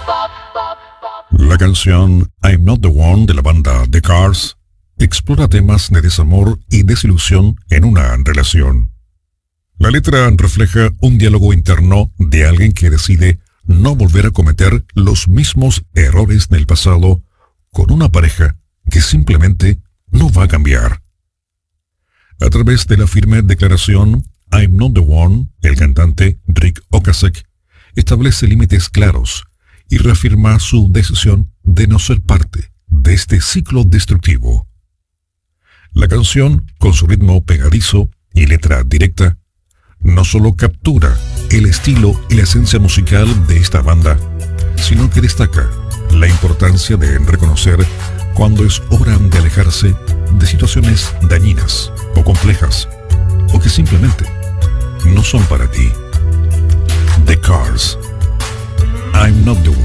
La canción I'm Not the One de la banda The Cars explora temas de desamor y desilusión en una relación. La letra refleja un diálogo interno de alguien que decide no volver a cometer los mismos errores del pasado con una pareja que simplemente no va a cambiar. A través de la firme declaración I'm Not the One, el cantante Rick Ocasek establece límites claros y reafirma su decisión de no ser parte de este ciclo destructivo. La canción, con su ritmo pegadizo y letra directa, no solo captura el estilo y la esencia musical de esta banda, sino que destaca la importancia de reconocer cuando es hora de alejarse de situaciones dañinas o complejas, o que simplemente no son para ti. The Cars, I'm Not the One.